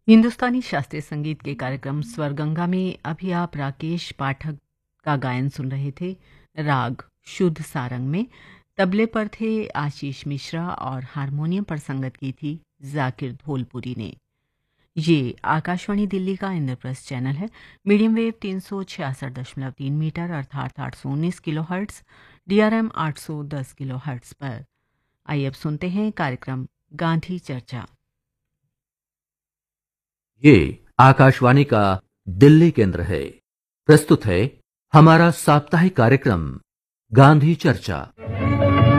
हिंदुस्तानी शास्त्रीय संगीत के कार्यक्रम स्वर गंगा में अभी आप राकेश पाठक का गायन सुन रहे थे। राग शुद्ध सारंग में तबले पर थे आशीष मिश्रा और हारमोनियम पर संगत की थी जाकिर धोलपुरी ने। ये आकाशवाणी दिल्ली का इंद्रप्रस्थ चैनल है। मीडियम वेव 366.3 मीटर अर्थात 819 kilo hertz, DRM 810 kilo hertz पर। आइए अब सुनते हैं कार्यक्रम गांधी चर्चा। ये आकाशवाणी का दिल्ली केंद्र है। प्रस्तुत है हमारा साप्ताहिक कार्यक्रम गांधी चर्चा।